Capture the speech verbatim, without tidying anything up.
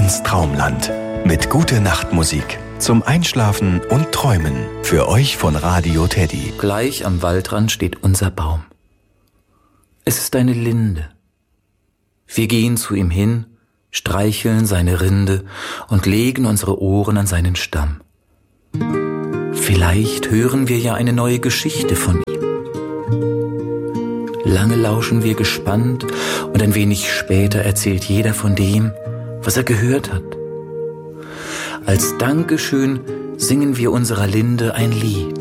ins Traumland mit Gute-Nacht-Musik zum Einschlafen und Träumen. Für euch von Radio Teddy. Gleich am Waldrand steht unser Baum. Es ist eine Linde. Wir gehen zu ihm hin, streicheln seine Rinde und legen unsere Ohren an seinen Stamm. Vielleicht hören wir ja eine neue Geschichte von ihm. Lange lauschen wir gespannt und ein wenig später erzählt jeder von dem, was er gehört hat. Als Dankeschön singen wir unserer Linde ein Lied.